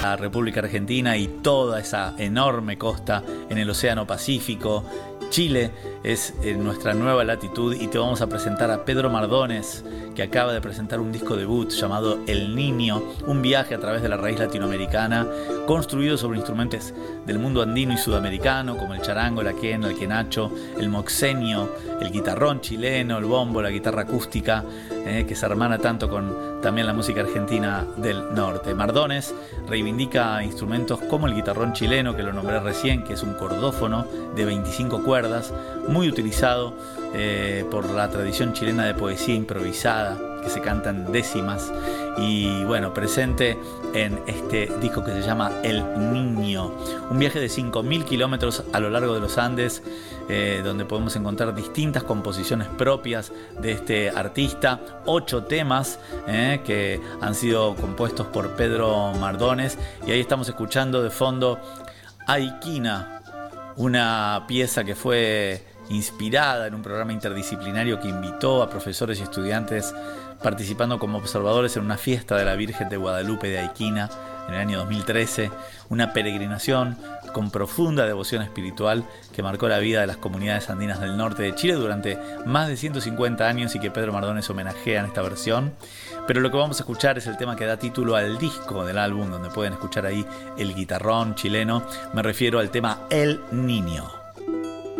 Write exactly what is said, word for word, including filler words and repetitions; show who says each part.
Speaker 1: la República Argentina y toda esa enorme costa en el Océano Pacífico. Chile es nuestra nueva latitud y te vamos a presentar a Pedro Mardones, que acaba de presentar un disco debut llamado El Niño, un viaje a través de la raíz latinoamericana, construido sobre instrumentos del mundo andino y sudamericano, como el charango, la quena, el quenacho, el moxenio, el guitarrón chileno, el bombo, la guitarra acústica, eh, que se hermana tanto con también la música argentina del norte. Mardones reivindica instrumentos como el guitarrón chileno, que lo nombré recién, que es un cordófono de veinticinco cuerdas, muy utilizado eh, por la tradición chilena de poesía improvisada, que se cantan décimas, y bueno, presente en este disco que se llama El Niño, un viaje de cinco mil kilómetros a lo largo de los Andes, eh, donde podemos encontrar distintas composiciones propias de este artista, ocho temas eh, que han sido compuestos por Pedro Mardones, y ahí estamos escuchando de fondo Aiquina, una pieza que fue inspirada en un programa interdisciplinario que invitó a profesores y estudiantes participando como observadores en una fiesta de la Virgen de Guadalupe de Aiquina en el año dos mil trece, una peregrinación con profunda devoción espiritual que marcó la vida de las comunidades andinas del norte de Chile durante más de ciento cincuenta años y que Pedro Mardones homenajea en esta versión. Pero lo que vamos a escuchar es el tema que da título al disco del álbum, donde pueden escuchar ahí el guitarrón chileno. Me refiero al tema El Niño.